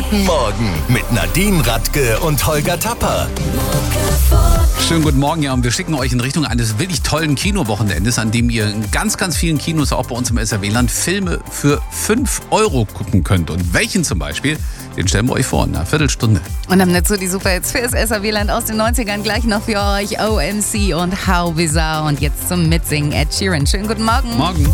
Guten Morgen mit Nadine Radke und Holger Tapper. Schönen guten Morgen, ja, und wir schicken euch in Richtung eines wirklich tollen Kinowochenendes, an dem ihr in ganz, ganz vielen Kinos, auch bei uns im SRW-Land, Filme für 5 € gucken könnt. Und welchen zum Beispiel, den stellen wir euch vor in einer Viertelstunde. Und am Netz so die Superhits fürs SRW-Land aus den 90ern gleich noch für euch. OMC und How Bizarre. Und jetzt zum Mitsingen Ed Sheeran. Schönen guten Morgen. Morgen.